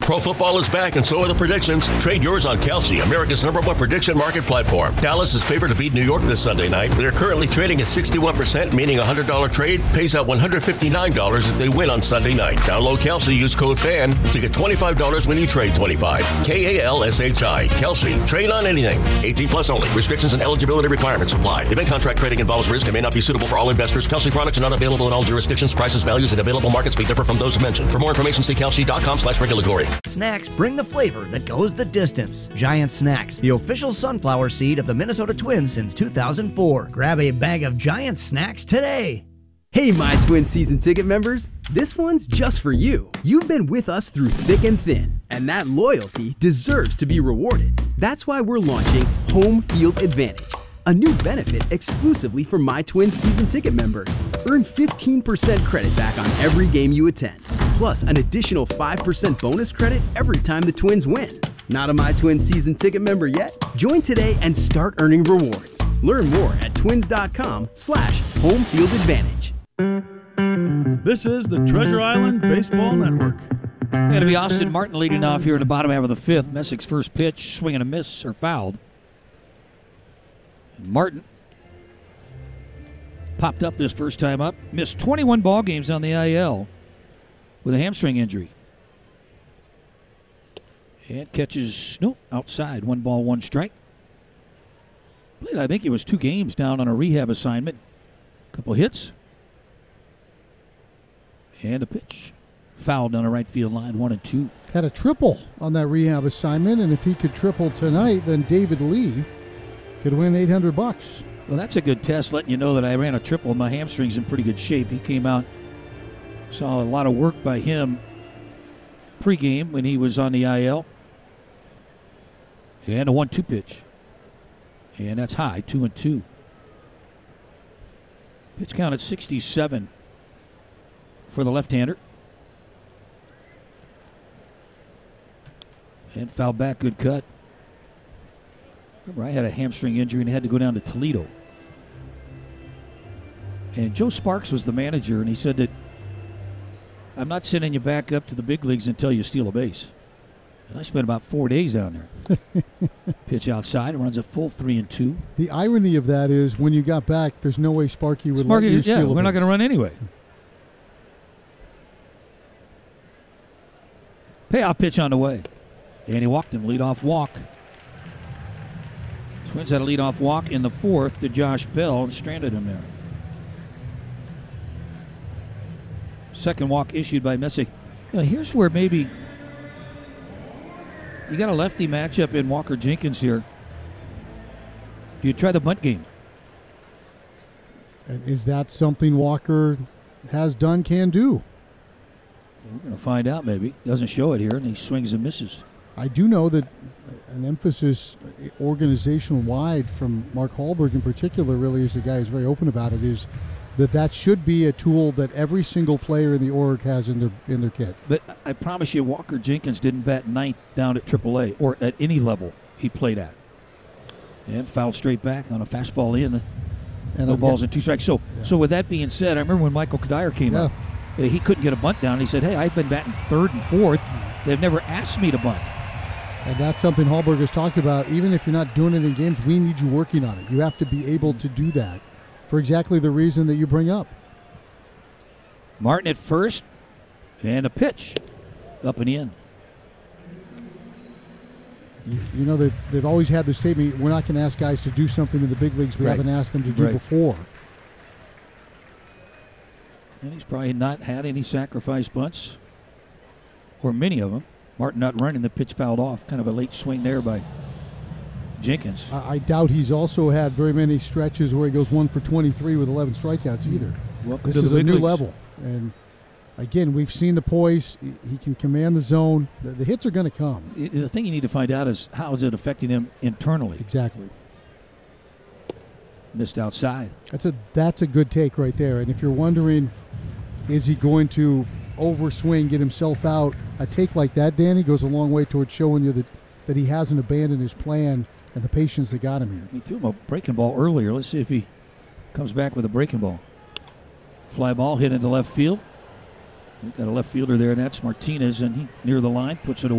Pro football is back, and so are the predictions. Trade yours on Kalshi, America's #1 prediction market platform. Dallas is favored to beat New York this Sunday night. They're currently trading at 61%, meaning a $100 trade pays out $159 if they win on Sunday night. Download Kalshi, use code FAN to get $25 when you trade 25. KALSHI. Kalshi. Trade on anything. 18 plus only. Restrictions and eligibility requirements apply. Event contract trading involves risk and may not be suitable for all investors. Kalshi products are not available in all jurisdictions. Prices, values, and available markets may differ from those mentioned. For more information, see kalshi.com/regulatory. Snacks bring the flavor that goes the distance. Giant Snacks, the official sunflower seed of the Minnesota Twins since 2004. Grab a bag of Giant Snacks today. Hey, My Twin season ticket members, this one's just for you. You've been with us through thick and thin, and that loyalty deserves to be rewarded. That's why we're launching Home Field Advantage, a new benefit exclusively for My Twin season ticket members. Earn 15% credit back on every game you attend, plus an additional 5% bonus credit every time the Twins win. Not a My Twin season ticket member yet? Join today and start earning rewards. Learn more at twins.com/homefieldadvantage. This is the Treasure Island Baseball Network. Going to be Austin Martin leading off here in the bottom half of the fifth. Messick's first pitch, swing and a miss, or fouled. Martin popped up his first time up. Missed 21 ball games on the IL with a hamstring injury. And catches, outside. 1 ball, 1 strike. Played, I think it was 2 games down on a rehab assignment. Couple hits. And a pitch. Fouled on the right field line, 1-2. Had a triple on that rehab assignment, and if he could triple tonight, then David Lee could win $800. Well, that's a good test, letting you know that I ran a triple. My hamstring's in pretty good shape. He came out, saw a lot of work by him pregame when he was on the IL. And a 1-2 pitch. And that's high, 2-2. Pitch count at 67 for the left-hander. And foul back, good cut. Remember, I had a hamstring injury and had to go down to Toledo. And Joe Sparks was the manager, and he said that I'm not sending you back up to the big leagues until you steal a base. And I spent about 4 days down there. Pitch outside, runs a full 3-2. The irony of that is when you got back, there's no way Sparky would let you steal a base. We're not going to run anyway. Payoff pitch on the way. And he walked him, leadoff walk. Twins had a leadoff walk in the 4th to Josh Bell and stranded him there. Second walk issued by Messick. Here's where maybe you got a lefty matchup in Walker Jenkins here. Do you try the bunt game? And is that something Walker has done, can do? We're going to find out maybe. Doesn't show it here, and he swings and misses. I do know that an emphasis organizational-wide from Mark Hallberg in particular, really is the guy who's very open about it, is that should be a tool that every single player in the org has in their kit. But I promise you, Walker Jenkins didn't bat ninth down at AAA or at any level he played at. And fouled straight back on a fastball in. No balls and 2 strikes. So with that being said, I remember when Michael Kadire came up, he couldn't get a bunt down. He said, hey, I've been batting 3rd and 4th. They've never asked me to bunt. And that's something Hallberg has talked about. Even if you're not doing it in games, we need you working on it. You have to be able to do that for exactly the reason that you bring up. Martin at first, and a pitch up and in. You know, they've always had the statement, we're not going to ask guys to do something in the big leagues we haven't asked them to do before. And he's probably not had any sacrifice bunts, or many of them. Martin not running, the pitch fouled off. Kind of a late swing there by Jenkins. I doubt he's also had very many stretches where he goes 1 for 23 with 11 strikeouts either. Welcome this to is the a big new leagues. level. And again, we've seen the poise. He can command the zone. The hits are going to come. The thing you need to find out is how is it affecting him internally. Exactly. Missed outside. That's a good take right there. And if you're wondering, is he going to overswing, get himself out, a take like that, Danny, goes a long way towards showing you that he hasn't abandoned his plan and the patience that got him here. He threw him a breaking ball earlier. Let's see if he comes back with a breaking ball. Fly ball hit into left field. We've got a left fielder there, and that's Martinez, and he near the line, puts it away.